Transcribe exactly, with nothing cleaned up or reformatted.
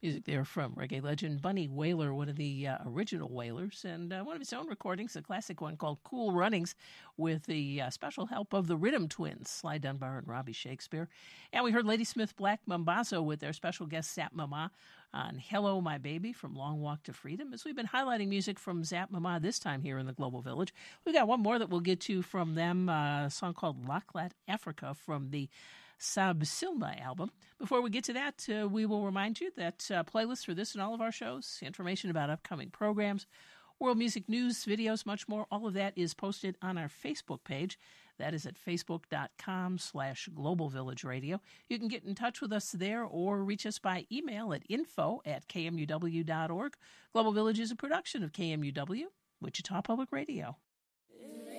Music there from reggae legend Bunny Wailer, one of the uh, original Wailers, and uh, one of his own recordings, a classic one called Cool Runnings, with the uh, special help of the Rhythm Twins, Sly Dunbar and Robbie Shakespeare. And we heard Ladysmith Black Mambazo with their special guest Zap Mama on Hello My Baby from Long Walk to Freedom. As we've been highlighting music from Zap Mama this time here in the Global Village, we've got one more that we'll get to from them, uh, a song called Laklat Africa from the Sab Silma album. Before we get to that, uh, we will remind you that uh, playlists for this and all of our shows, information about upcoming programs, world music news, videos, much more, all of that is posted on our Facebook page. That is at facebook.com slash Global Village Radio. You can get in touch with us there or reach us by email at info at kmuw dot org. Global Village is a production of K M U W, Wichita Public Radio.